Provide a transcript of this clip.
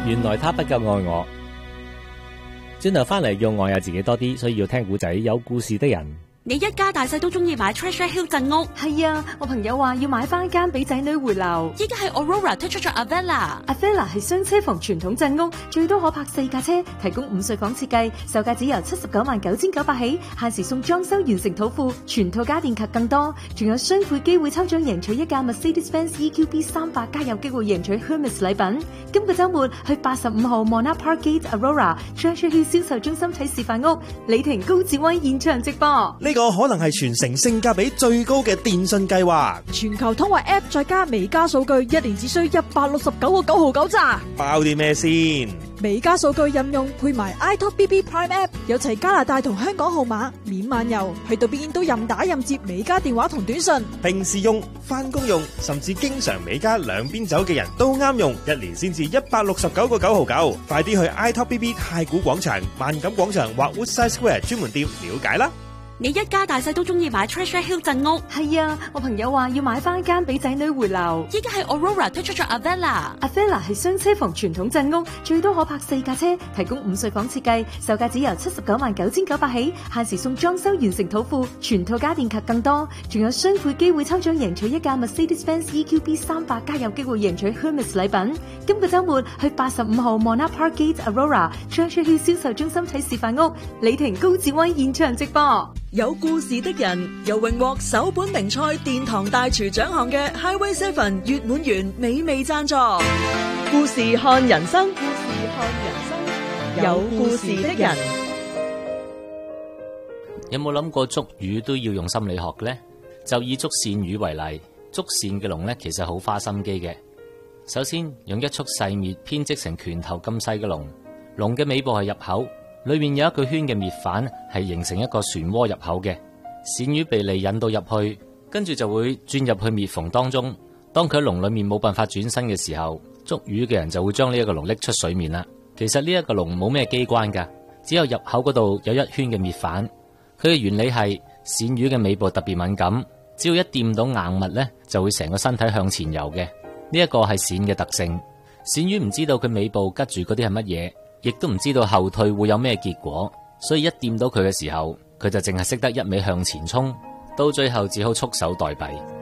原來他不夠愛我。轉頭翻嚟要愛下自己多啲，所以要聽古仔，有故事的人。 你一家大細都中意買 Treasure Hill 鎮屋。 係啊，我朋友話要買翻間俾仔女回流。 依家係 Aurora 推出咗 Avella。Avella 係雙車房傳統鎮屋，最多可泊4架車，提供5睡房設計，售價只由799900起，限時送裝修完成土庫，全套家電及更多，仲有雙倍機會抽獎贏取一架 Mercedes-Benz EQB 300，加有機會贏取 Hermes 禮品。今個週末去85號 Monarch Park Gate Aurora Treasure Hill 銷售中心睇示範屋，李婷高志威現場直播。 呢個可能係全城性價比最高嘅電信計劃， 全球通話 App 再加微加數據，1年只需169個9毫9咋。 包啲咩先？ 微加數據任用配埋 iTalk BB Prime App， 有齊加拿大同香港號碼，免漫遊，去到邊都任打任接微加電話同短信。 平時用、翻工用，甚至經常微加兩邊走嘅人都啱用，1年先至169個9毫9。快啲去 iTalk BB 太古廣場、萬錦廣場或 Woodside Square 專門店了解啦。 你一家大細都中意買 Treasure Hill 鎮屋。 係啊，我朋友話要買翻間俾仔女回流。 依家係 Aurora 推出咗 Avella。Avella 係雙車房傳統鎮屋，最多可泊4架車，提供5睡房設計，售價只由799900起，限時送裝修完成土庫，全套家電及更多，仲有雙倍機會抽獎贏取一架 Mercedes-Benz EQB 300，加有機會贏取 Hermes 禮品。今個週末去85號 Monarch Park Gate Aurora Treasure Hill 銷售中心睇示範屋，李婷高志威現場直播。 有故事的人由榮獲首本名賽殿堂大廚獎項嘅 Highway 7月滿園美味贊助。故事看人生，故事看人生，有故事的人。 有冇諗過捉魚都要用心理學嘅呢？就以捉鱔魚為例，捉鱔嘅籠呢其實好花心機嘅。首先用一束細篾編織成拳頭咁細嘅籠，籠嘅尾部係入口，裏面有一個圈嘅篾反係形成一個漩渦入口嘅，鱔魚被利引到入去，跟住就會轉入去篾縫當中。當佢喺籠裏面冇辦法轉身嘅時候，捉魚嘅人就會將呢一個籠拎出水面啦。其實呢一個籠冇咩機關噶，只有入口嗰度有一圈嘅篾反。佢嘅原理係鱔魚嘅尾部特別敏感，只要一掂到硬物呢，就會成個身體向前游嘅。呢一個係鱔嘅特性。鱔魚唔知道佢尾部拮住嗰啲係乜嘢，亦都唔知道後退會有咩結果，所以一掂到佢嘅時候，佢就淨係識得一味向前衝，到最後只好束手待斃。